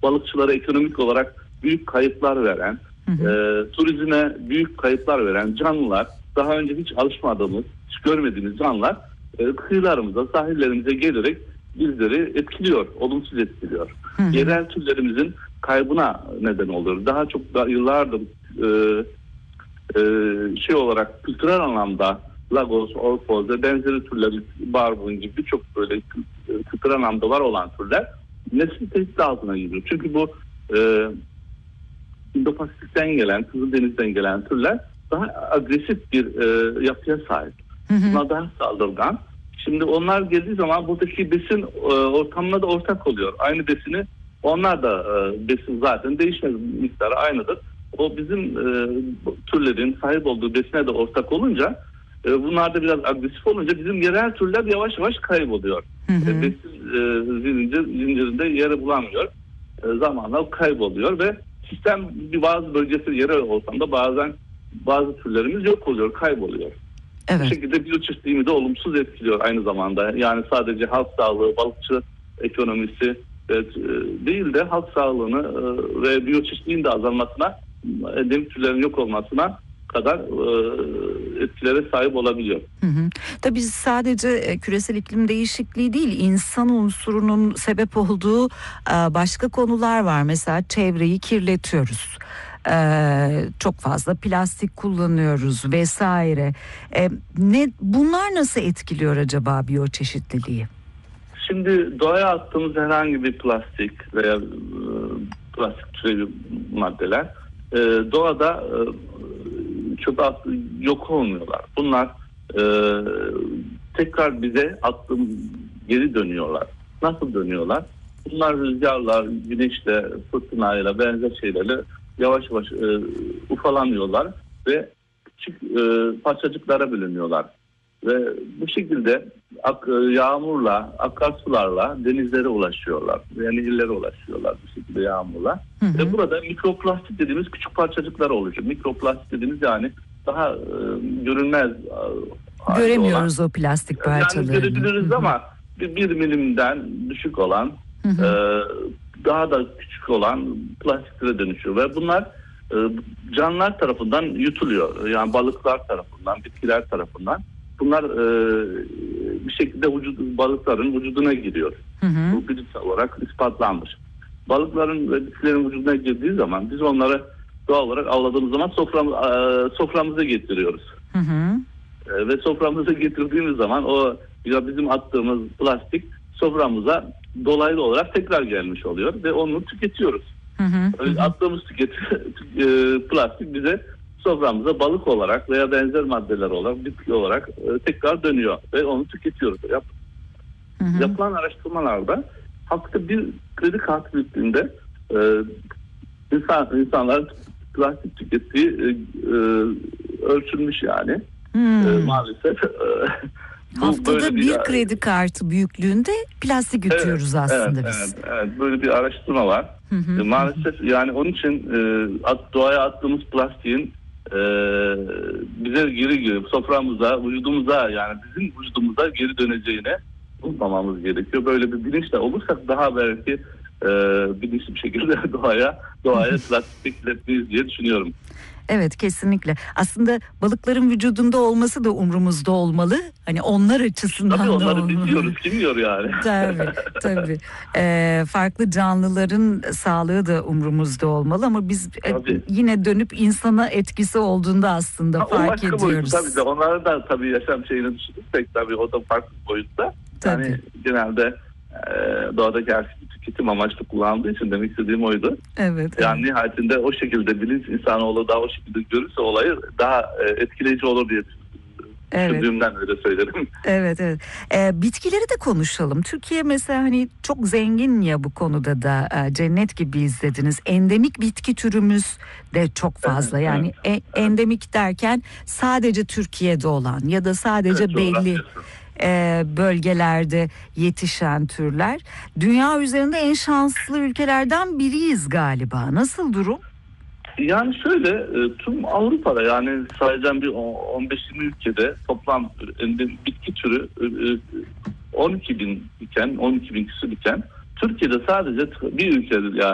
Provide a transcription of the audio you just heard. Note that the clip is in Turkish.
balıkçılara ekonomik olarak büyük kayıplar veren, turizme büyük kayıplar veren canlılar, daha önce hiç alışmadığımız, hiç görmediğimiz canlılar kıyılarımıza, sahillerimize gelerek bizleri etkiliyor, olumsuz etkiliyor. Yerel türlerimizin kaybına neden oluyor. Daha çok yıllardır olarak kültürel anlamda Lagos, Orpoz ve benzeri türleri, barbun gibi birçok böyle kültürel anlamda var olan türler nesil tehdit altına giriyor. Çünkü bu İndo-Pasifik'ten gelen, Kızıldeniz'den gelen türler daha agresif bir yapıya sahip. Bunlar daha saldırgan. Şimdi onlar geldiği zaman buradaki besin ortamına da ortak oluyor. Aynı besini onlar da besin zaten değişmez, miktarı aynıdır. O bizim türlerin sahip olduğu besine de ortak olunca, bunlar da biraz agresif olunca bizim yerel türler yavaş yavaş kayboluyor. Besin zincirinde yeri bulamıyor. Zamanla kayboluyor ve sistem bazı bölgesi yerel ortamda bazen bazı türlerimiz yok oluyor, kayboluyor. Evet. Bu şekilde biyoçeşitliliğimi de olumsuz etkiliyor aynı zamanda. Yani sadece halk sağlığı, balıkçı ekonomisi değil de halk sağlığını ve biyoçeşitliliğin de azalmasına, endemik türlerin yok olmasına kadar etkilere sahip olabiliyor. Tabii sadece küresel iklim değişikliği değil, insan unsurunun sebep olduğu başka konular var. Mesela çevreyi kirletiyoruz. Çok fazla plastik kullanıyoruz vesaire. Bunlar nasıl etkiliyor acaba biyoçeşitliliği? Şimdi doğaya attığımız herhangi bir plastik veya plastik türevi maddeler doğada çöpe yok olmuyorlar. Bunlar tekrar bize geri dönüyorlar. Nasıl dönüyorlar? Bunlar rüzgarla, güneşle, fırtınayla, benzer şeylerle yavaş yavaş ufalanıyorlar ve küçük parçacıklara bölünüyorlar. Ve bu şekilde yağmurla, akarsularla denizlere ulaşıyorlar. Yani nehirlere ulaşıyorlar bu şekilde yağmurla. Ve burada mikroplastik dediğimiz küçük parçacıklar oluşuyor. Mikroplastik dediğimiz yani daha görünmez. Göremiyoruz o plastik parçalarını. Yani görebiliriz ama bir milimden düşük olan, daha da küçük olan plastiklere dönüşüyor. Ve bunlar canlılar tarafından yutuluyor. Yani balıklar tarafından, bitkiler tarafından. Bunlar bir şekilde balıkların vücuduna giriyor. Bu bilimsel olarak ispatlanmış. Balıkların ve bitkilerin vücuduna girdiği zaman biz onları doğal olarak avladığımız zaman soframıza getiriyoruz. Ve soframıza getirdiğimiz zaman o bizim attığımız plastik soframıza dolaylı olarak tekrar gelmiş oluyor ve onu tüketiyoruz. Attığımız plastik bize soframıza balık olarak veya benzer maddeler olarak, bitki olarak tekrar dönüyor ve onu tüketiyoruz. Yapılan araştırmalarda haftada bir kredi kartı büyüklüğünde insanlar plastik tükettiği ölçülmüş yani. Maalesef. Haftada bir kredi kartı büyüklüğünde plastik yutuyoruz aslında biz. Evet, böyle bir araştırma var. Maalesef yani onun için doğaya attığımız plastiğin bize geri soframıza, vücudumuza, yani bizim vücudumuza geri döneceğine unutmamamız gerekiyor. Böyle bir bilinçle olursak daha belki bilinçli bir şekilde doğaya plastik kirletmeyiz diye düşünüyorum. Evet, kesinlikle. Aslında balıkların vücudunda olması da umrumuzda olmalı. Hani onlar açısından tabii da onları biliyoruz, bilmiyor yani. Tabii. Farklı canlıların sağlığı da umrumuzda olmalı ama biz yine dönüp insana etkisi olduğunda aslında fark ediyoruz. Boyutu, tabii de onları da tabii yaşam şeyini düşünürsek tabii o da farklı boyutta. Tabii. Yani genelde doğadaki her şey tüketim amaçlı kullandığı için demek istediğim oydu. Evet. Yani nihayetinde o şekilde bilinç insanoğlu daha o şekilde görürse olayı daha etkileyici olur diye düşündüğümden öyle söylerim. Evet. Bitkileri de konuşalım. Türkiye mesela hani çok zengin ya bu konuda da cennet gibi izlediniz. Endemik bitki türümüz de çok fazla. Yani endemik derken sadece Türkiye'de olan ya da sadece belli bölgelerde yetişen türler. Dünya üzerinde en şanslı ülkelerden biriyiz galiba. Nasıl durum? Yani şöyle tüm Avrupa'da yani sayacağım bir 15-20 ülkede toplam bitki türü 12.000 iken 12.000 küsur iken Türkiye'de sadece bir ülkedir yani.